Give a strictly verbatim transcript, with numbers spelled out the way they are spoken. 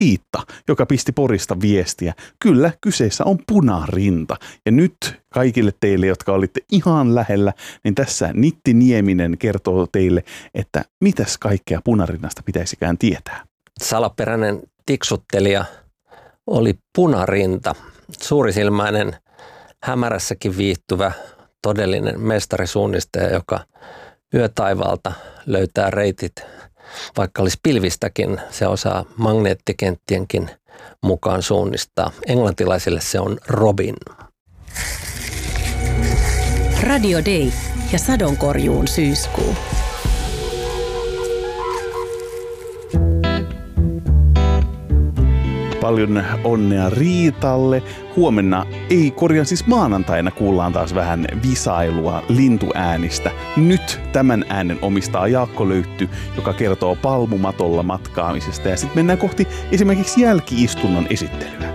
Iitta, joka pisti Porista viestiä. Kyllä, kyseessä on punarinta. Ja nyt kaikille teille, jotka olitte ihan lähellä, niin tässä Nitti Nieminen kertoo teille, että mitäs kaikkea punarinnasta pitäisikään tietää. Salaperäinen tiksuttelija oli punarinta, suurisilmäinen, hämärässäkin viihtyvä todellinen mestarisuunnistaja, joka yötaivaalta löytää reitit, vaikka olisi pilvistäkin, se osaa magneettikenttienkin mukaan suunnistaa. Englantilaisille se on Robin. Radio Day ja sadonkorjuun syyskuu. Paljon onnea Riitalle. Huomenna, ei korjaan siis maanantaina, kuullaan taas vähän visailua lintuäänistä. Nyt tämän äänen omistaa Jaakko Löytty, joka kertoo palmumatolla matkaamisesta. Ja sitten mennään kohti esimerkiksi jälki-istunnon esittelyä.